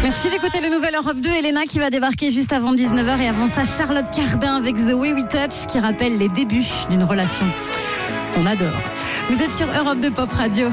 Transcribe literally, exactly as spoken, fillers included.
Merci d'écouter le nouvel Europe deux. Elena qui va débarquer juste avant dix-neuf heures et avant ça, Charlotte Cardin avec The Way We Touch qui rappelle les débuts d'une relation. On adore. Vous êtes sur Europe deux Pop Radio.